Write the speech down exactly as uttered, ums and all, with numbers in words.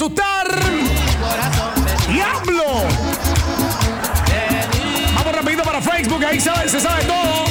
gustar. ¡Diablo! Vamos rapidito para Facebook, ahí sabe, se sabe todo.